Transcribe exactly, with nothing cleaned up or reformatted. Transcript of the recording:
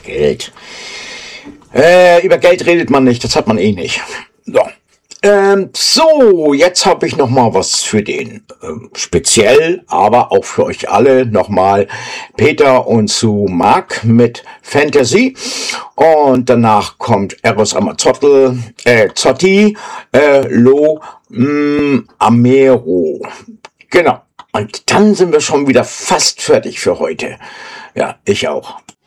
Geld. Äh, über Geld redet man nicht, das hat man eh nicht. So. Ähm, so, jetzt habe ich noch mal was für den ähm, speziell, aber auch für euch alle nochmal Peter und Sue Mark mit Fantasy und danach kommt Eros Amazzotti, äh, Zotti, äh, Lo mh, Amero. Genau. Und dann sind wir schon wieder fast fertig für heute. Ja, ich auch.